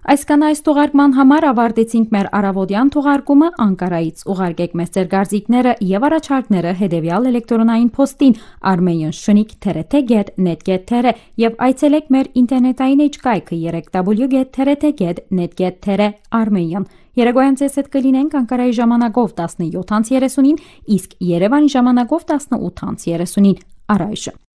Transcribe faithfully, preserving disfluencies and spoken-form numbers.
Այսքան այս թողարկման համար ավարտեցինք մեր առավոտյան թողարկումը Անկարայից ուղարկեք մեզ ձեր կարծիքները եւ առաջարկները հետեւյալ էլեկտրոնային փոստին armenian shnik t r t get net get t r եւ այցելեք մեր ինտերնետային էջկայքը w w w dot t r t get net get t r armenian Երեգոյան ձեզ հետ կլինենք Անկարայի ժամանակով տասնյոթ երեսունին, իսկ Երևանի ժամանակով տասնութ երեսունին առայժմ